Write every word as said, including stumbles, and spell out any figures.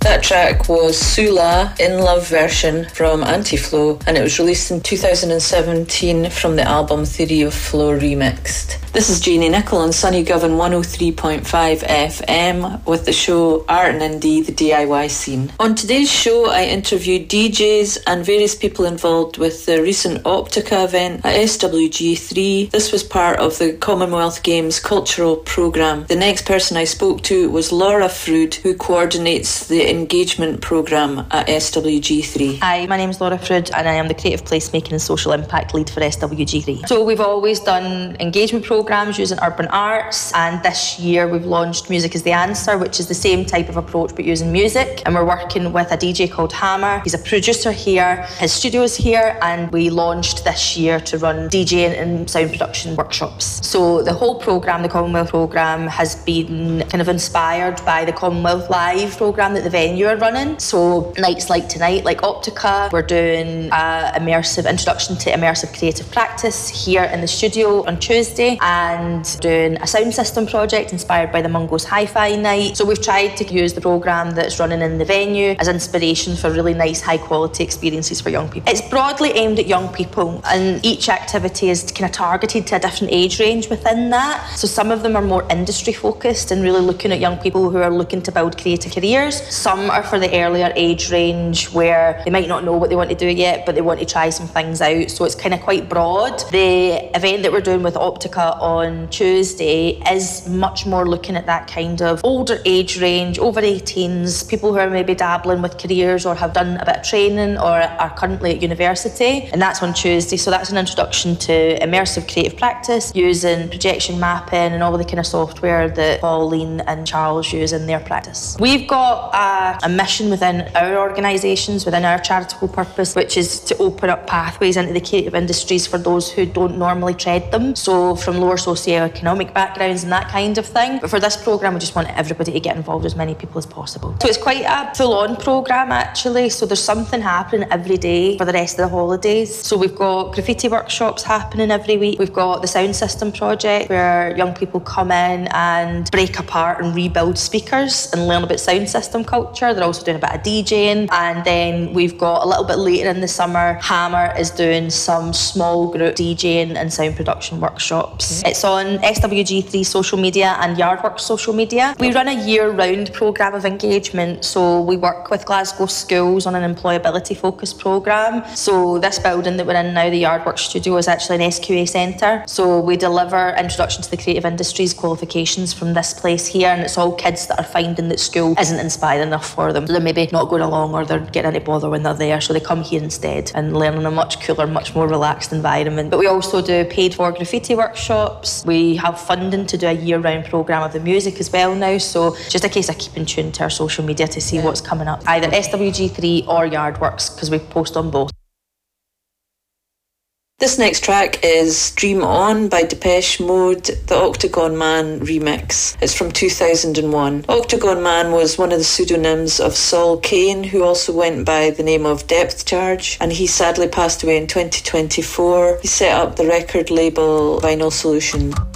That track was Sula In Love version from Anti-Flow, and it was released in two thousand seventeen from the album Theory of Flow Remixed. This is Janie Nichol on Sunny Govan one oh three point five F M with the show Art and Indie, the D I Y scene. On today's show, I interviewed D Js and various people involved with the recent Optica event at S W G three. This was part of the Commonwealth Games cultural programme. The next person I spoke to was Laura Frood, who coordinates the engagement programme at S W G three. Hi, my name is Laura Frood and I am the Creative Placemaking and Social Impact Lead for S W G three. So we've always done engagement programmes using urban arts, and this year we've launched Music is the Answer, which is the same type of approach but using music, and we're working with a D J called Hammer. He's a producer here, his studio's here, and we launched this year to run DJing and sound production workshops. So the whole programme, the Commonwealth programme, has been kind of inspired by the Commonwealth Live programme that the venue are running. So nights like tonight, like Optica, we're doing an immersive introduction to immersive creative practice here in the studio on Tuesday, and doing a sound system project inspired by the Mungo's Hi-Fi night. So we've tried to use the programme that's running in the venue as inspiration for really nice high quality experiences for young people. It's broadly aimed at young people, and each activity is kind of targeted to a different age range within that. So some of them are more industry focused and really looking at young people who are looking to build creative careers. Some are for the earlier age range where they might not know what they want to do yet, but they want to try some things out. So it's kind of quite broad. The event that we're doing with Optica on Tuesday is much more looking at that kind of older age range, over eighteens, people who are maybe dabbling with careers or have done a bit of training or are currently at university, and that's on Tuesday. So that's an introduction to immersive creative practice using projection mapping and all the kind of software that Pauline and Charles use in their practice. We've got a, a mission within our organisations, within our charitable purpose, which is to open up pathways into the creative industries for those who don't normally tread them. So from lower socio-economic backgrounds and that kind of thing. But for this programme, we just want everybody to get involved, as many people as possible. So it's quite a full-on programme actually. So there's something happening every day for the rest of the holidays. So we've got graffiti workshops happening every week. We've got the sound system project where young people come in and break apart and rebuild speakers and learn about sound system culture. They're also doing a bit of DJing. And then we've got a little bit later in the summer, Hammer is doing some small group DJing and sound production workshops. It's on S W G three social media and Yardworks social media. We run a year-round programme of engagement, so we work with Glasgow schools on an employability focused programme. So this building that we're in now, the Yardworks studio, is actually an S Q A centre. So we deliver introduction to the creative industries qualifications from this place here, and it's all kids that are finding that school isn't inspiring enough for them. They're maybe not going along or they're getting into bother when they're there, so they come here instead and learn in a much cooler, much more relaxed environment. But we also do paid for graffiti workshops. We have funding to do a year-round programme of the music as well now, so just a case of keeping tuned to our social media to see yeah. what's coming up, either S W G three or Yardworks, because we post on both. This next track is Dream On by Depeche Mode, the Octagon Man remix. It's from two thousand one. Octagon Man was one of the pseudonyms of Saul Kane, who also went by the name of Depth Charge, and he sadly passed away in twenty twenty-four. He set up the record label Vinyl Solution.